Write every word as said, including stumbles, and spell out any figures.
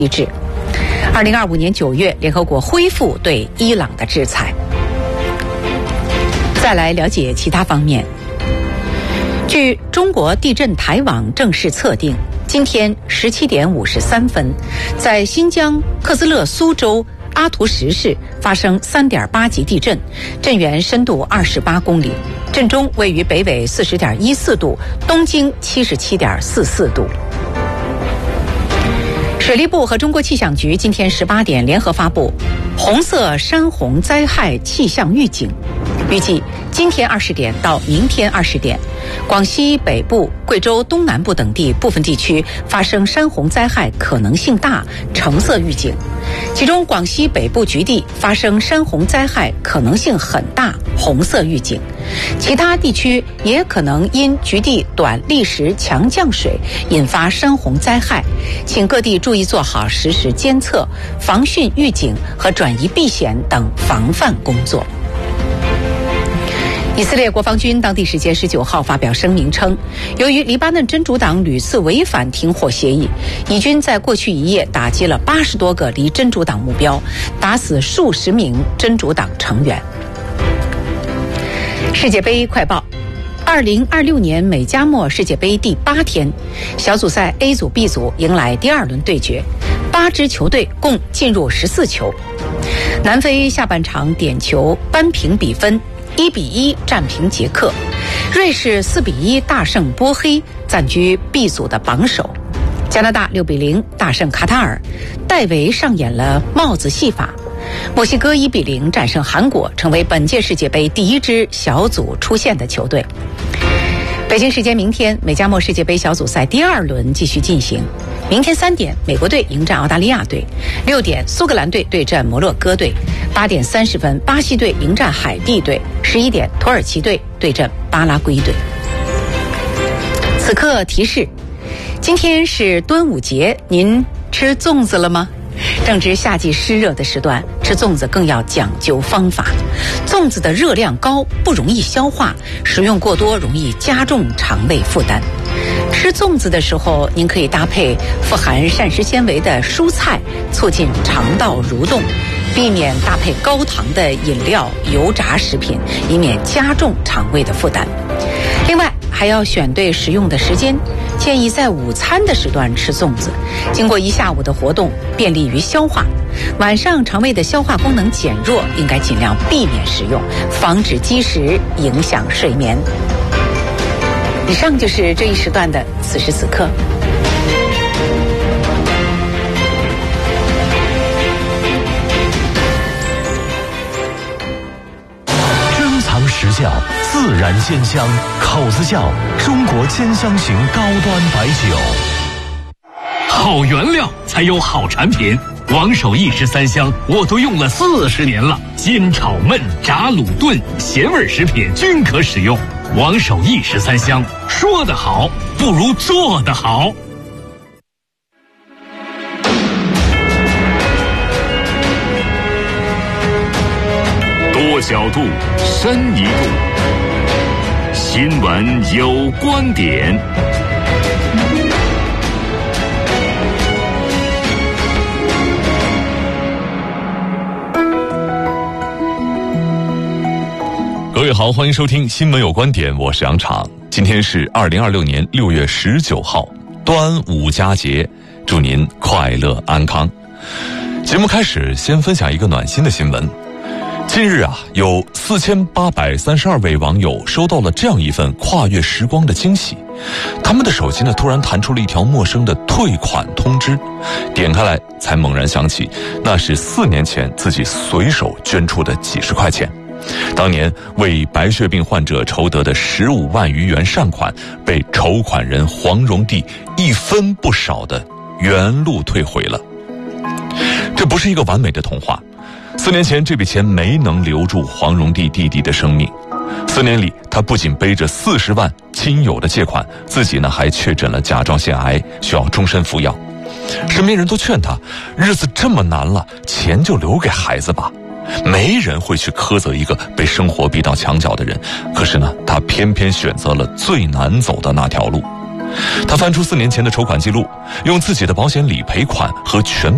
机制。二零二五年九月，联合国恢复对伊朗的制裁。再来了解其他方面。据中国地震台网正式测定，今天十七点五十三分，在新疆克孜勒苏州阿图什市发生 三点八 级地震，震源深度二十八公里，震中位于北纬四十点一四度，东经七十七点四四度。水利部和中国气象局今天十八点联合发布红色山洪灾害气象预警，预计今天二十点到明天二十点，广西北部、贵州东南部等地部分地区发生山洪灾害可能性大，橙色预警。其中广西北部局地发生山洪灾害可能性很大，红色预警。其他地区也可能因局地短砾石强降水引发山洪灾害，请各地注意做好实时监测、防汛预警和转移避险等防范工作。以色列国防军当地时间十九号发表声明称，由于黎巴嫩真主党屡次违反停火协议，以军在过去一夜打击了八十多个离真主党目标，打死数十名真主党成员。世界杯快报：二零二六年美加墨世界杯第八天，小组赛 A 组 B 组迎来第二轮对决，八支球队共进入十四球。南非下半场点球扳平比分，一比一战平捷克，瑞士四比一大胜波黑，暂居 B 组的榜首。加拿大六比零大胜卡塔尔，戴维上演了帽子戏法。墨西哥一比零战胜韩国，成为本届世界杯第一支小组出线的球队。北京时间明天，美加墨世界杯小组赛第二轮继续进行。明天三点，美国队迎战澳大利亚队；六点，苏格兰队对阵摩洛哥队；八点三十分，巴西队迎战海地队；十一点，土耳其队对阵巴拉圭队。此刻提示：今天是端午节，您吃粽子了吗？正值夏季湿热的时段，吃粽子更要讲究方法。粽子的热量高，不容易消化，食用过多容易加重肠胃负担。吃粽子的时候，您可以搭配富含膳食纤维的蔬菜，促进肠道蠕动，避免搭配高糖的饮料、油炸食品，以免加重肠胃的负担。另外，还要选对食用的时间，建议在午餐的时段吃粽子，经过一下午的活动，便利于消化。晚上肠胃的消化功能减弱，应该尽量避免食用，防止积食影响睡眠。以上就是这一时段的此时此刻。 珍藏实窖，自然鲜香，口子窖，中国千香型高端白酒。 好原料才有好产品，王守义十三香我都用了四十年了，煎炒焖炸卤炖咸味食品均可使用。王守义十三香，说得好不如做得好。多角度，深一度，新闻有观点。 各位好，欢迎收听新闻有观点，我是杨昶。今天是二零二六年六月十九号，端午佳节，祝您快乐安康。节目开始，先分享一个暖心的新闻。近日啊，有四千八百三十二位网友收到了这样一份跨越时光的惊喜，他们的手机呢突然弹出了一条陌生的退款通知，点开来才猛然想起，那是四年前自己随手捐出的几十块钱。当年为白血病患者筹得的十五万余元善款，被筹款人黄荣娣一分不少的原路退回了。这不是一个完美的童话，四年前这笔钱没能留住黄荣娣弟弟的生命。四年里，他不仅背着四十万亲友的借款，自己呢还确诊了甲状腺癌，需要终身服药。身边人都劝他，日子这么难了，钱就留给孩子吧。没人会去苛责一个被生活逼到墙角的人，可是呢，他偏偏选择了最难走的那条路。他翻出四年前的筹款记录，用自己的保险理赔款和全